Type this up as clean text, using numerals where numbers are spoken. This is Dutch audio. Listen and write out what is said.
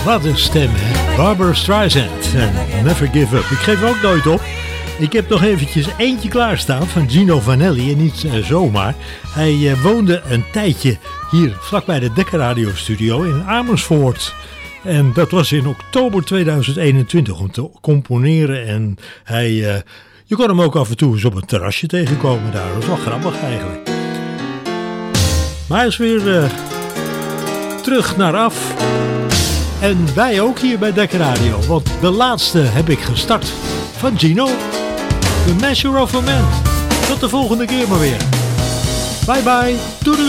Wat een stem, hè? Barbra Streisand en Never Give Up. Ik geef ook nooit op. Ik heb nog eventjes eentje klaarstaan van Gino Vanelli en niet zomaar. Hij woonde een tijdje hier vlakbij de Dekka Radio Studio in Amersfoort. En dat was in oktober 2021 om te componeren. En je kon hem ook af en toe eens op een terrasje tegenkomen daar. Dat was wel grappig eigenlijk. Maar hij is weer terug naar af. En wij ook hier bij Dekka Radio. Want de laatste heb ik gestart van Gino. The Measure of a Man. Tot de volgende keer maar weer. Bye bye. Doei.